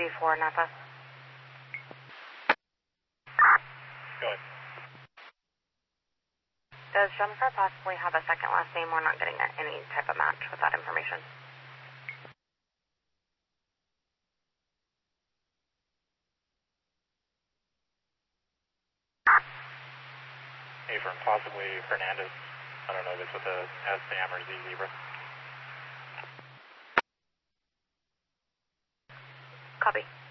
234 Napa. Go ahead. Does Jennifer possibly have a second last name? We're not getting any type of match with that information. From possibly Fernandez. I don't know if it's with a S Sam or Z Zebra. Copy.